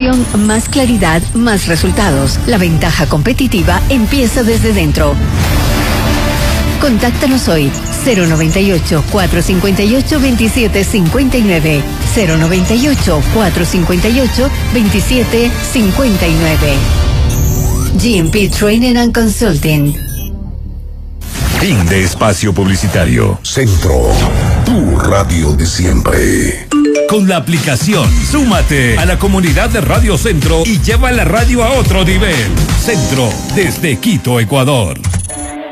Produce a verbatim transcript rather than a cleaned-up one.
información, más claridad, más resultados. La ventaja competitiva empieza desde dentro. Contáctanos hoy. cero noventa y ocho, cuatrocientos cincuenta y ocho, veintisiete cincuenta y nueve. cero noventa y ocho, cuatrocientos cincuenta y ocho, veintisiete cincuenta y nueve. G M P Training and Consulting. Fin de espacio publicitario. Centro, tu radio de siempre. Con la aplicación, súmate a la comunidad de Radio Centro y lleva la radio a otro nivel. Centro, desde Quito, Ecuador.